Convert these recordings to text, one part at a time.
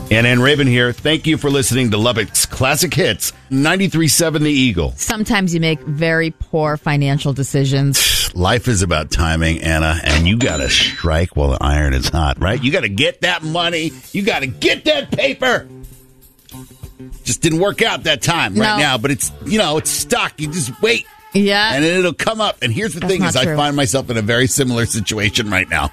Ann Rabin here. Thank you for listening to Lubbock's Classic Hits, 93.7 The Eagle. Sometimes you make very poor financial decisions. Life is about timing, Anna, and you got to strike while the iron is hot, right? You got to get that money. You got to get that paper. Just didn't work out that time right now, but it's, it's stuck. You just wait. Yeah. And it'll come up. And here's the thing is I find myself in a very similar situation right now.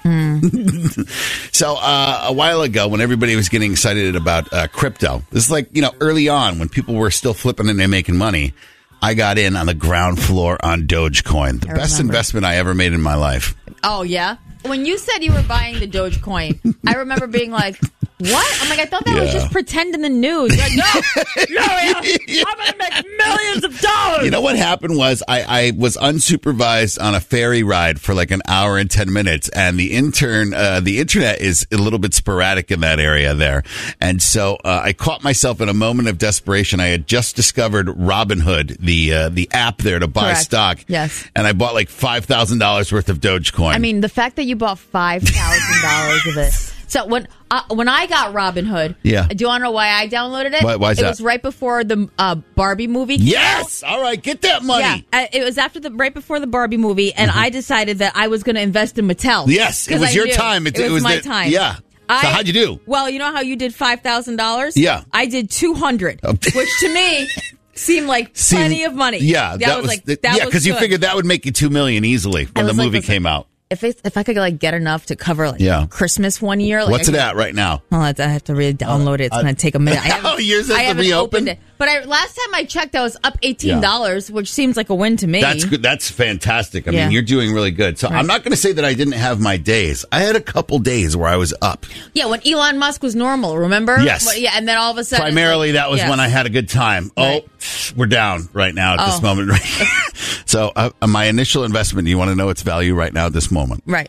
So a while ago, when everybody was getting excited about crypto, this is like, early on when people were still flipping and making money, I got in on the ground floor on Dogecoin. The best investment I ever made in my life. Oh, yeah? When you said you were buying the Dogecoin, I remember being like, what? I'm like, I thought that was just pretend in the news. Like, no, I'm going to make millions of dollars. You know what happened was I was unsupervised on a ferry ride for like an hour and 10 minutes, and the internet is a little bit sporadic in that area there. And so I caught myself in a moment of desperation. I had just discovered Robinhood, the app there to buy stock. Yes. And I bought like $5,000 worth of Dogecoin. I mean, the fact that you bought $5,000 of it. So when I got Robinhood, do you want to know why I downloaded it? Why is that? It was right before the Barbie movie came Yes! out. All right, get that money. Yeah, it was right before the Barbie movie, and I decided that I was going to invest in Mattel. Yes, it was your time. It was my time. Yeah. So how'd you do? Well, you know how you did $5,000? Yeah. I did $200, which to me seemed like plenty of money. Yeah, that was because you figured that would make you $2 million easily when the movie came out. If I could get enough to cover Christmas one year. What's it at right now? Well, I have to really download it. It's going to take a minute. Yours has to be opened? But last time I checked, I was up $18, which seems like a win to me. That's good. That's fantastic. I mean, you're doing really good. So I'm not going to say that I didn't have my days. I had a couple days where I was up. Yeah, when Elon Musk was normal, remember? Yes. Well, and then all of a sudden... Primarily, that was when I had a good time. Right. Oh, we're down right now at this moment. So my initial investment, you want to know its value right now at this moment? Right.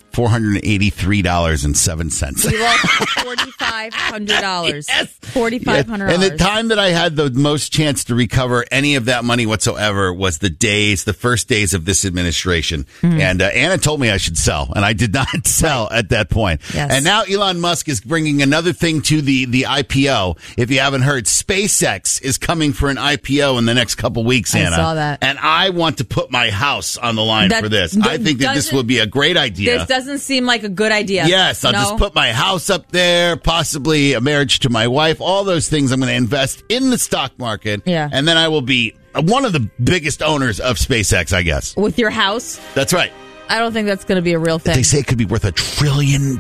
$483.07. You lost $4,500. Yes. $4,500. And the time that I had the most chance to recover any of that money whatsoever was the first days of this administration. And Anna told me I should sell, and I did not sell at that point. Yes. And now Elon Musk is bringing another thing to the IPO. If you haven't heard, SpaceX is coming for an IPO in the next couple weeks, Anna. I saw that. And I want to put my house on the line for this. I think that this would be a great idea. This doesn't seem like a good idea. Yes, I'll just put my house up there, possibly a marriage to my wife, all those things. I'm going to invest in the stock market. Yeah. And then I will be one of the biggest owners of SpaceX, I guess. With your house? That's right. I don't think that's going to be a real thing. They say it could be worth $1 trillion.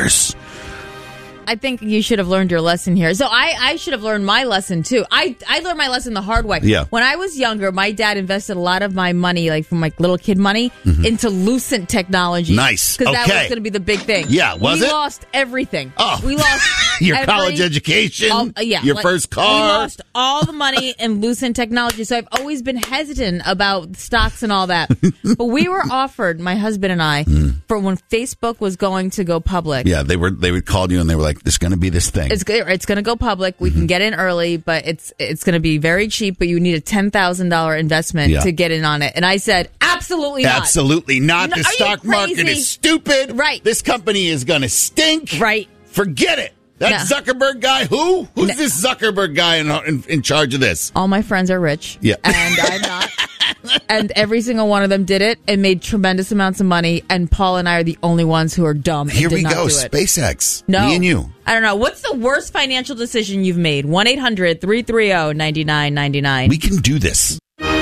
I think you should have learned your lesson here. So I should have learned my lesson, too. I learned my lesson the hard way. Yeah. When I was younger, my dad invested a lot of my money, like from my little kid money, into Lucent Technology. Nice. Because that was going to be the big thing. Yeah, was it? We lost everything. Oh. We lost your college education, your first car. We lost all the money in Lucent Technology. So I've always been hesitant about stocks and all that. But we were offered, my husband and I, for when Facebook was going to go public. Yeah, they would call you and they were like, there's going to be this thing. It's going to go public. We can get in early, but it's going to be very cheap, but you need a $10,000 investment to get in on it. And I said, absolutely not. Absolutely not. The stock market is stupid. Right. This company is going to stink. Right. Forget it. That Zuckerberg guy, who? Who's this Zuckerberg guy in charge of this? All my friends are rich. Yeah. And I'm not. And every single one of them did it and made tremendous amounts of money. And Paul and I are the only ones who are dumb. Here and we did go. not do it. SpaceX. No. Me and you. I don't know. What's the worst financial decision you've made? 1-800-330-9999. We can do this.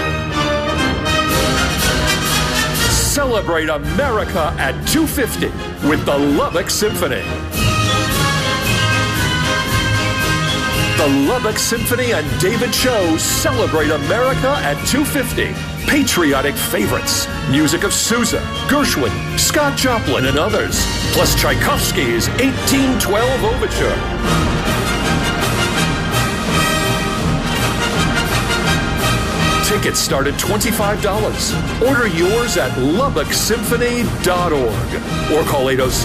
Celebrate America at 250 with the Lubbock Symphony. The Lubbock Symphony and David Cho celebrate America at 250. Patriotic favorites, music of Sousa, Gershwin, Scott Joplin, and others, plus Tchaikovsky's 1812 Overture. Tickets start at $25. Order yours at LubbockSymphony.org or call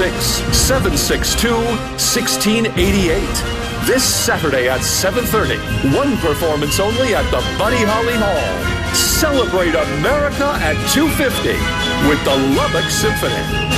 806-762-1688. This Saturday at 7:30, one performance only at the Buddy Holly Hall. Celebrate America at 250 with the Lubbock Symphony.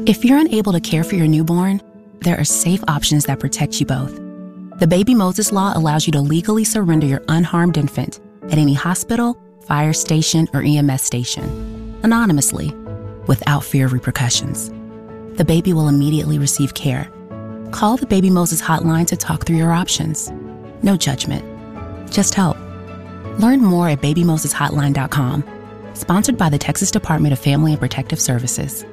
If you're unable to care for your newborn, there are safe options that protect you both. The Baby Moses Law allows you to legally surrender your unharmed infant at any hospital, fire station, or EMS station, anonymously, without fear of repercussions. The baby will immediately receive care. Call the Baby Moses hotline to talk through your options. No judgment, just help. Learn more at babymoseshotline.com. Sponsored by the Texas Department of Family and Protective Services.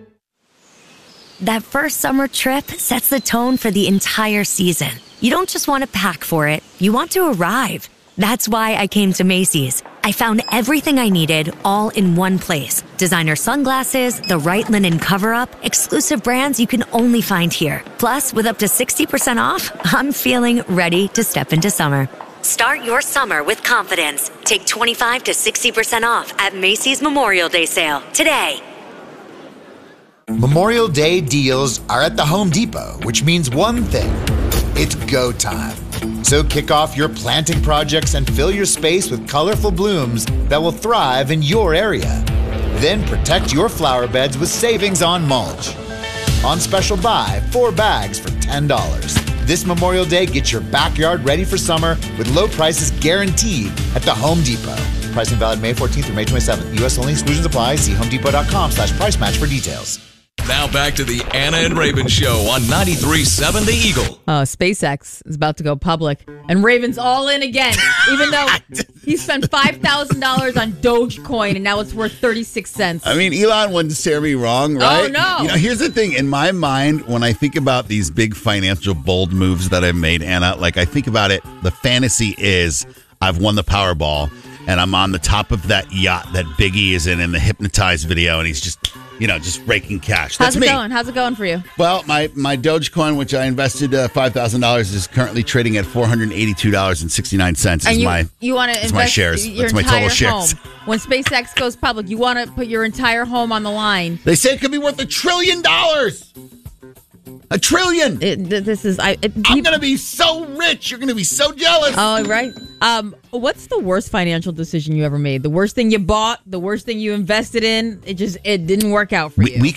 That first summer trip sets the tone for the entire season. You don't just want to pack for it, you want to arrive. That's why I came to Macy's. I found everything I needed all in one place. Designer sunglasses, the right linen cover-up, exclusive brands you can only find here. Plus, with up to 60% off, I'm feeling ready to step into summer. Start your summer with confidence. Take 25 to 60% off at Macy's Memorial Day sale today. Memorial Day deals are at the Home Depot, which means one thing. It's go time. So kick off your planting projects and fill your space with colorful blooms that will thrive in your area. Then protect your flower beds with savings on mulch. On special buy, 4 bags for $10. This Memorial Day, get your backyard ready for summer with low prices guaranteed at the Home Depot. Pricing valid May 14th through May 27th. U.S. only. Exclusions apply. See homedepot.com/price match for details. Now back to the Anna and Raven Show on 93.7 The Eagle. SpaceX is about to go public, and Raven's all in again, even though he spent $5,000 on Dogecoin, and now it's worth 36 cents. I mean, Elon wouldn't steer me wrong, right? Oh, no. You know, here's the thing. In my mind, when I think about these big financial bold moves that I've made, Anna, like I think about it, the fantasy is I've won the Powerball, and I'm on the top of that yacht that Biggie is in the Hypnotized video, and he's just raking cash. That's me. How's it going for you? Well, my Dogecoin, which I invested $5,000, is currently trading at $482.69. And you want to invest my shares. Your That's my entire total shares. home. When SpaceX goes public, you want to put your entire home on the line. They say it could be worth $1 trillion. $1 trillion. I'm going to be so rich. You're going to be so jealous. Oh, right. What's the worst financial decision you ever made? The worst thing you bought? The worst thing you invested in? It didn't work out for you.